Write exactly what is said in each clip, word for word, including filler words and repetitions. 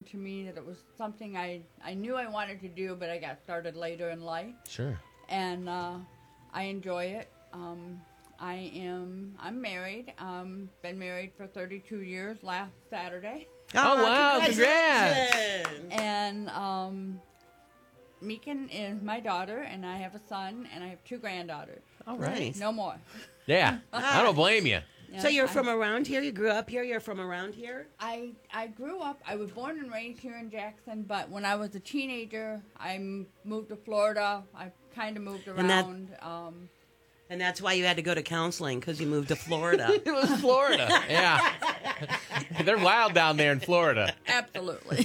to me that it was something I, I knew I wanted to do, but I got started later in life. Sure. And uh, I enjoy it. Um, I am, I'm married. Um, been married for thirty-two years last Saturday. Oh, wow, congrats. And um, Meekin is my daughter, and I have a son, and I have two granddaughters. All right. Nice. No more. Yeah, I don't blame you. Yeah, So you're I- from around here? You grew up here? You're from around here? I I grew up. I was born and raised here in Jackson, but when I was a teenager, I m- moved to Florida. I kind of moved And that- around. Um, And that's why you had to go to counseling, because you moved to Florida. It was Florida. Yeah. They're wild down there in Florida. absolutely.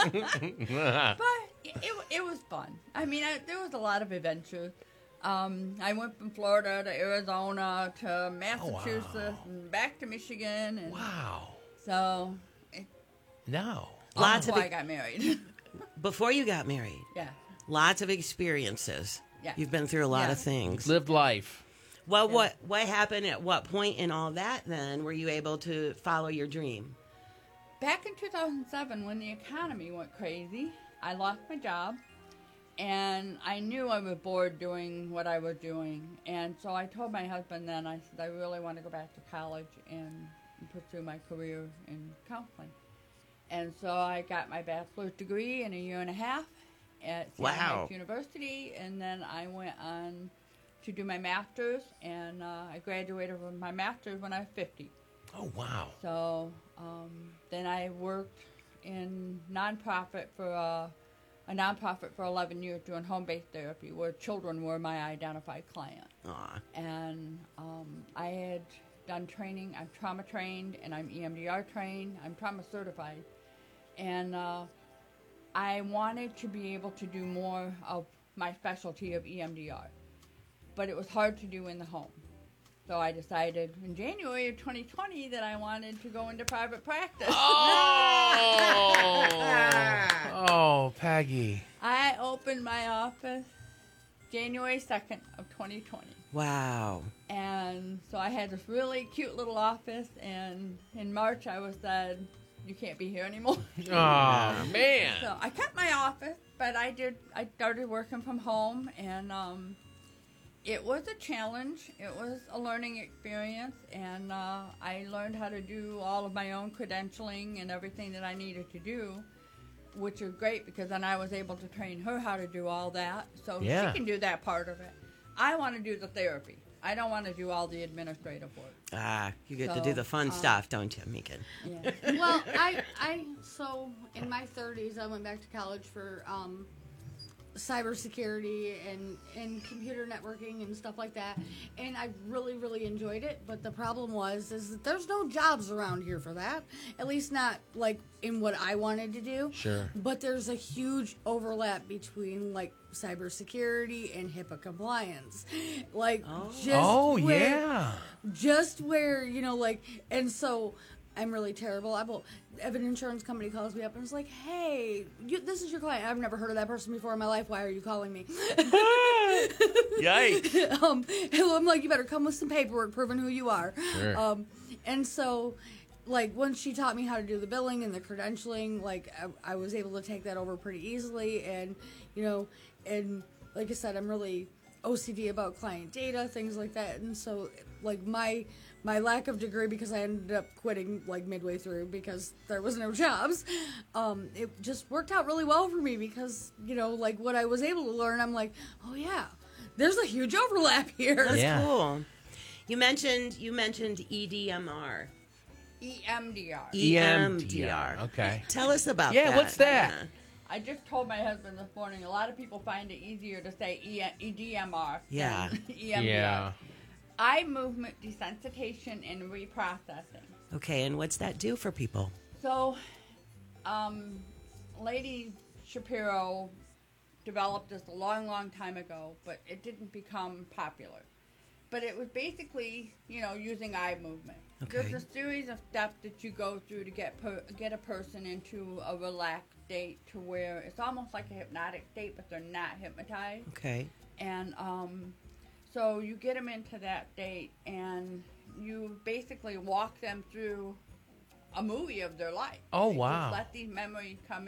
But it, it it was fun. I mean, I, there was a lot of adventures. Um, I went from Florida to Arizona to Massachusetts and back to Michigan, and Wow. so it, No. Lots that's of why e- I got married. Before you got married, Yeah, lots of experiences. Yeah. You've been through a lot Yeah. of things. Lived life. Well, Yeah. what what happened at what point in all that then were you able to follow your dream? back in two thousand seven, when the economy went crazy, I lost my job, and I knew I was bored doing what I was doing, and so I told my husband then, I said, I really want to go back to college and pursue my career in counseling. And so I got my bachelor's degree in a year and a half at Seattle Wow. Heights University, and then I went on to do my master's, and uh, I graduated with my master's when I was fifty. Oh, wow. So um, then I worked in nonprofit for uh, a nonprofit for eleven years doing home-based therapy, where children were my identified client. Aw. And um, I had done training. I'm trauma trained, and I'm E M D R trained. I'm trauma certified, and uh, I wanted to be able to do more of my specialty of E M D R, but it was hard to do in the home. So I decided in January of twenty twenty that I wanted to go into private practice. Oh, oh, Peggy. I opened my office January second of twenty twenty. Wow. And so I had this really cute little office, and in March I was said, you can't be here anymore. Oh, man. So I kept my office, but I did, I started working from home, and um, it was a challenge. It was a learning experience, and uh, I learned how to do all of my own credentialing and everything that I needed to do, which is great because then I was able to train her how to do all that, so Yeah. she can do that part of it. I want to do the therapy. I don't want to do all the administrative work. Ah, you get to So, do the fun um, stuff, don't you, Megan? Yeah. Well, I, I, so in my thirties, I went back to college for um, cybersecurity and, and computer networking and stuff like that. And I really, really enjoyed it. But the problem was, is that there's no jobs around here for that. At least not like in what I wanted to do. Sure. But there's a huge overlap between like cybersecurity and HIPAA compliance. Like, just Oh, where- yeah. just where, you know, like, and so I'm really terrible. I will, if an insurance company calls me up and is like, hey, you, this is your client. I've never heard of that person before in my life. Why are you calling me? Yikes. um, and I'm like, you better come with some paperwork proving who you are. Sure. Um, and so, like, once she taught me how to do the billing and the credentialing, like, I, I was able to take that over pretty easily. And, you know, and like I said, I'm really O C D about client data, things like that. And so, like, my my lack of degree, because I ended up quitting, like, midway through because there was no jobs, um, it just worked out really well for me because, you know, like, what I was able to learn, I'm like, oh, yeah, there's a huge overlap here. That's Yeah. cool. You mentioned you mentioned E D M R. E M D R. E M D R. Okay. Tell us about Yeah, that. what's that? I just told my husband this morning, a lot of people find it easier to say E- E D M R Yeah. than E M D R. Yeah. Eye movement desensitization and reprocessing. Okay, and what's that do for people? So, um, Lady Shapiro developed this a long, long time ago, but it didn't become popular. But it was basically, you know, using eye movement. Okay. There's a series of steps that you go through to get per, get a person into a relaxed state to where it's almost like a hypnotic state, but they're not hypnotized. Okay. And um, so you get them into that state, and you basically walk them through a movie of their life. Oh, You wow. Just let these memories come